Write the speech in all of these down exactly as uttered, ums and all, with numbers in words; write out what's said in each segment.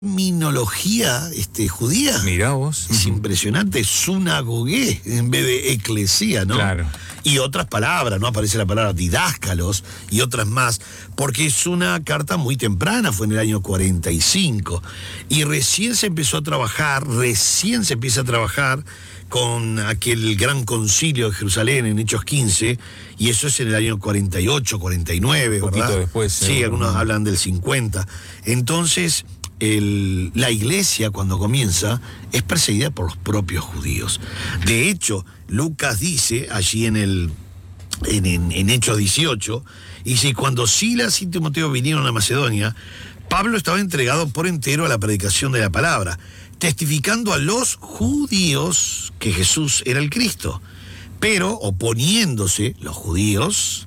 terminología este, judía. Mirá vos. Es impresionante, sunagogué en vez de eclesía, ¿no? Claro. Y otras palabras, ¿no? Aparece la palabra didáscalos y otras más, porque es una carta muy temprana, fue en el año cuarenta y cinco. Y recién se empezó a trabajar, recién se empieza a trabajar con aquel gran concilio de Jerusalén en Hechos quince, y eso es en el año cuarenta y ocho, cuarenta y nueve, Un ¿verdad? poquito después. Sí, seguro. algunos hablan del cincuenta. Entonces, el, la iglesia cuando comienza es perseguida por los propios judíos. De hecho, Lucas dice allí en el en, en, en Hechos dieciocho, dice, cuando Silas y Timoteo vinieron a Macedonia, Pablo estaba entregado por entero a la predicación de la palabra, testificando a los judíos que Jesús era el Cristo, pero oponiéndose los judíos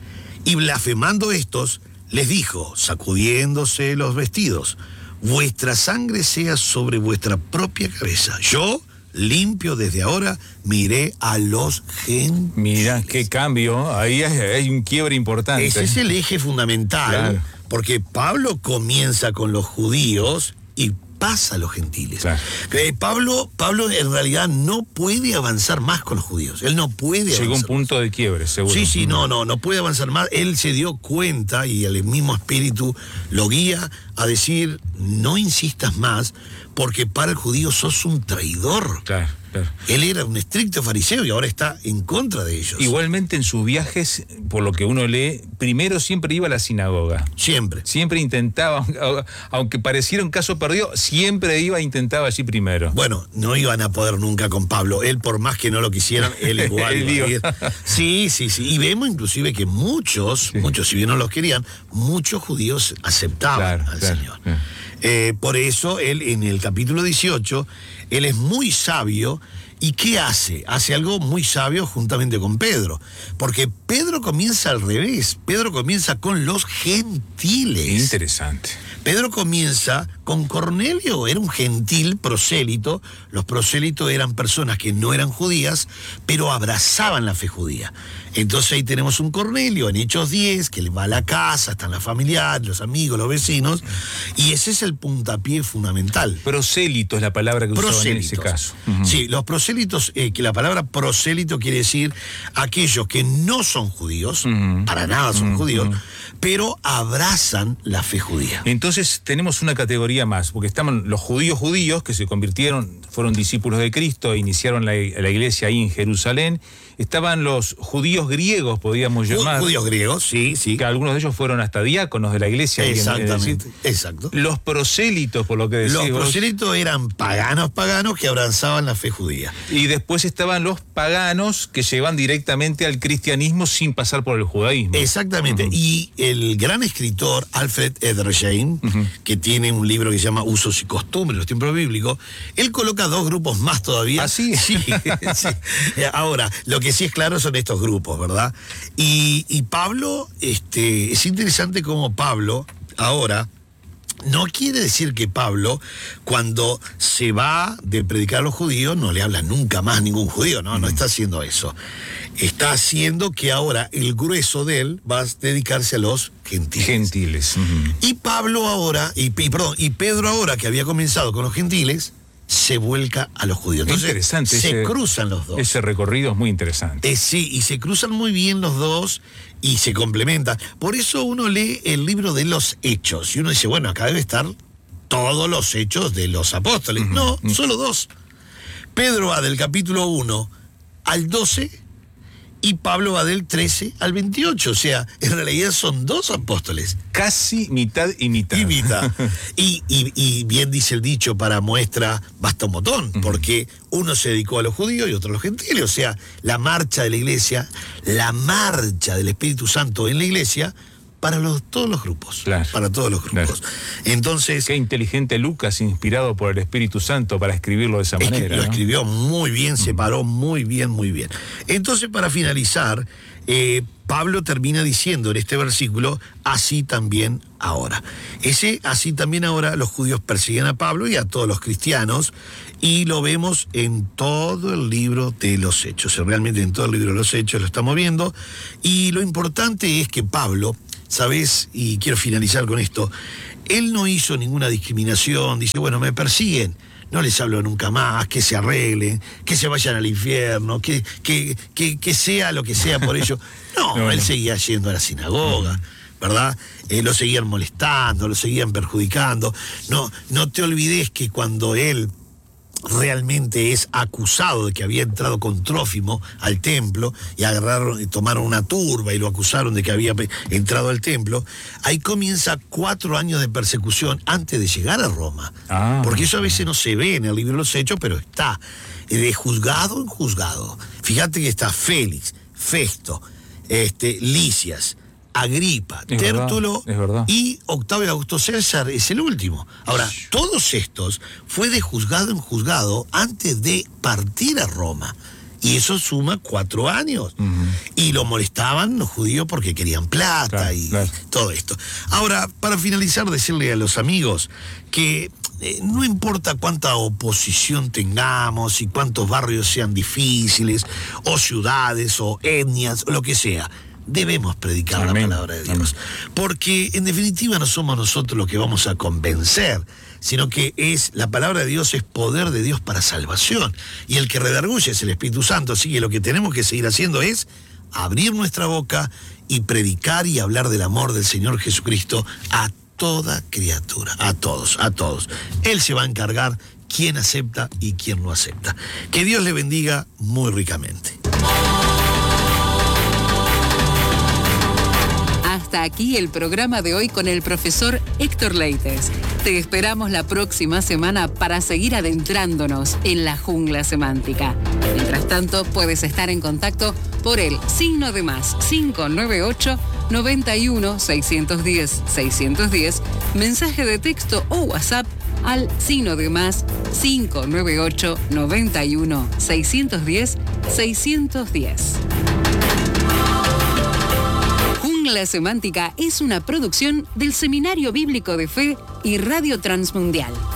y blasfemando estos, les dijo, sacudiéndose los vestidos, vuestra sangre sea sobre vuestra propia cabeza. Yo, limpio desde ahora, miré a los gentiles. Mirá, qué cambio. Ahí hay, hay un quiebre importante. Ese es el eje fundamental, Claro. porque Pablo comienza con los judíos y pasa a los gentiles. Claro. Eh, Pablo, Pablo en realidad no puede avanzar más con los judíos. Él no puede Llegó a un avanzar. punto de quiebre, seguro. Sí, sí, no, no, no puede avanzar más. Él se dio cuenta y el mismo espíritu lo guía a decir, no insistas más, porque para el judío sos un traidor. Claro, claro. Él era un estricto fariseo y ahora está en contra de ellos. Igualmente en sus viajes, por lo que uno lee, primero siempre iba a la sinagoga. Siempre. Siempre intentaba, aunque pareciera un caso perdido, siempre iba e intentaba allí primero. Bueno, no iban a poder nunca con Pablo. Él, por más que no lo quisieran, él igual Él iba a ir. iba. Sí, sí, sí. Y vemos inclusive que muchos, Sí. muchos, si bien no los querían, muchos judíos aceptaban Claro, al claro, Señor. claro. Eh, por eso, él en el capítulo dieciocho, él es muy sabio. ¿Y qué hace? Hace algo muy sabio juntamente con Pedro. Porque Pedro comienza al revés. Pedro comienza con los gentiles. Interesante. Pedro comienza con Cornelio, era un gentil prosélito. Los prosélitos eran personas que no eran judías, pero abrazaban la fe judía. Entonces ahí tenemos un Cornelio en Hechos diez, que le va a la casa, están las familiares, los amigos, los vecinos, y ese es el puntapié fundamental. Prosélito es la palabra que usaban en ese Prosélitos. caso. Ujú. Sí, los prosélitos, eh, que la palabra prosélito quiere decir aquellos que no son judíos, Ujú. para nada son Ujú. judíos, pero abrazan la fe judía. Entonces tenemos una categoría más, porque estaban los judíos judíos que se convirtieron, fueron discípulos de Cristo e iniciaron la, la iglesia ahí en Jerusalén. Estaban los judíos griegos, podríamos Ju- llamar, Judíos griegos, sí, sí. que algunos de ellos fueron hasta diáconos de la iglesia. es Exactamente, decir, exacto. los prosélitos, por lo que decís Los vos. prosélitos eran paganos paganos que abrazaban la fe judía. Y después estaban los paganos que llevan directamente al cristianismo sin pasar por el judaísmo. Exactamente. Ujú. Y el gran escritor Alfred Edersheim, Ujú. que tiene un libro que se llama Usos y Costumbres en los tiempos bíblicos, él coloca dos grupos más todavía. ¿Ah, sí? Sí, sí. Ahora, lo que sí es claro son estos grupos, ¿verdad? Y, y Pablo, este, es interesante cómo Pablo, ahora, no quiere decir que Pablo, cuando se va de predicar a los judíos, no le habla nunca más a ningún judío, no, no está haciendo eso. Está haciendo que ahora el grueso de él va a dedicarse a los gentiles. Gentiles. Ujú. Y Pablo ahora, y, y, perdón, y Pedro ahora, que había comenzado con los gentiles, se vuelca a los judíos. Entonces, Interesante se ese- cruzan los dos. Ese recorrido es muy interesante. Eh, sí, y se cruzan muy bien los dos y se complementan. Por eso uno lee el libro de los Hechos y uno dice, bueno, acá debe estar todos los hechos de los apóstoles. Ujú, No, ujú. solo dos. Pedro va del capítulo uno al doce y Pablo va del trece al veintiocho. O sea, en realidad son dos apóstoles. Casi mitad y mitad. Y mitad. Y, y, y bien dice el dicho, para muestra basta un botón, porque uno se dedicó a los judíos y otro a los gentiles. O sea, la marcha de la iglesia, la marcha del Espíritu Santo en la iglesia, para los, todos los grupos. Claro. Para todos los grupos. Claro. Entonces, Qué inteligente Lucas, inspirado por el Espíritu Santo para escribirlo de esa es que manera. lo ¿no? escribió muy bien, se paró muy bien, muy bien. Entonces, para finalizar, eh, Pablo termina diciendo en este versículo, así también ahora. Ese así también ahora, los judíos persiguen a Pablo y a todos los cristianos, y lo vemos en todo el libro de los Hechos. Realmente en todo el libro de los Hechos lo estamos viendo, y lo importante es que Pablo, ¿sabes? Y quiero finalizar con esto. él no hizo ninguna discriminación, dice, bueno, me persiguen, no les hablo nunca más, que se arreglen, que se vayan al infierno, que, que, que, que sea lo que sea por ello. No, no él no. seguía yendo a la sinagoga, ¿verdad? Eh, lo seguían molestando, lo seguían perjudicando. No, no te olvides que cuando él realmente es acusado de que había entrado con Trófimo al templo y agarraron y tomaron una turba y lo acusaron de que había entrado al templo, ahí comienza cuatro años de persecución antes de llegar a Roma. Ah. Porque eso a veces no se ve en el libro de los Hechos, pero está de juzgado en juzgado. Fíjate que está Félix, Festo, este, Licias, Agripa, es Tértulo verdad, y Octavio Augusto César es el último. Ahora, todos estos fue de juzgado en juzgado antes de partir a Roma. Y eso suma cuatro años. Uh-huh. Y lo molestaban los judíos porque querían plata claro, y claro. todo esto. Ahora, para finalizar, decirle a los amigos que eh, no importa cuánta oposición tengamos y cuántos barrios sean difíciles, o ciudades, o etnias, o lo que sea, debemos predicar Amén. La palabra de Dios. Amén. Porque en definitiva no somos nosotros los que vamos a convencer, sino que es la palabra de Dios, es poder de Dios para salvación. Y el que redarguye es el Espíritu Santo. Así que lo que tenemos que seguir haciendo es abrir nuestra boca y predicar y hablar del amor del Señor Jesucristo a toda criatura, a todos, a todos. Él se va a encargar quién acepta y quién no acepta. Que Dios le bendiga muy ricamente. Hasta aquí el programa de hoy con el profesor Héctor Leites. Te esperamos la próxima semana para seguir adentrándonos en la jungla semántica. Mientras tanto, puedes estar en contacto por el signo de más cinco nueve ocho, noventa y uno, seiscientos diez, seiscientos diez, mensaje de texto o WhatsApp al signo de más cinco nueve ocho, noventa y uno, seiscientos diez, seiscientos diez. La Semántica es una producción del Seminario Bíblico de Fe y Radio Transmundial.